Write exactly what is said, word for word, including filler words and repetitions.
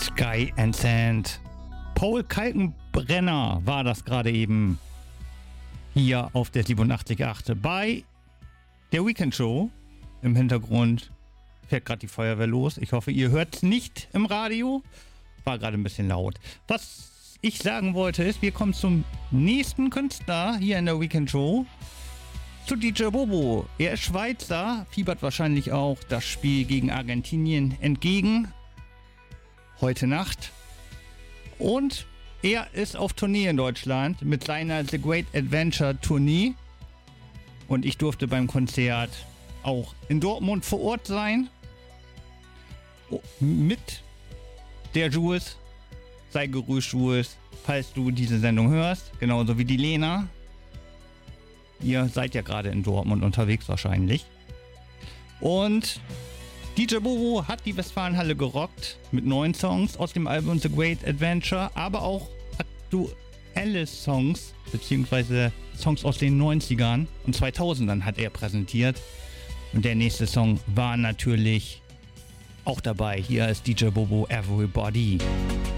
Sky and Sand. Paul Kaltenbrenner war das gerade eben hier auf der siebenundachtzig Komma acht bei der Weekend Show. Im Hintergrund fährt gerade die Feuerwehr los. Ich hoffe, ihr hört es nicht im Radio. War gerade ein bisschen laut. Was ich sagen wollte ist, wir kommen zum nächsten Künstler hier in der Weekend Show. Zu D J Bobo. Er ist Schweizer, fiebert wahrscheinlich auch das Spiel gegen Argentinien entgegen. Heute Nacht. Und er ist auf Tournee in Deutschland mit seiner The Great Adventure Tournee. Und ich durfte beim Konzert auch in Dortmund vor Ort sein. Mit der Jules. Sei gegrüßt, Jules, falls du diese Sendung hörst. Genauso wie die Lena. Ihr seid ja gerade in Dortmund unterwegs wahrscheinlich. Und D J Bobo hat die Westfalenhalle gerockt mit neuen Songs aus dem Album The Great Adventure, aber auch aktuelle Songs, beziehungsweise Songs aus den neunzigern und zweitausendern hat er präsentiert. Und der nächste Song war natürlich auch dabei. Hier ist D J Bobo Everybody.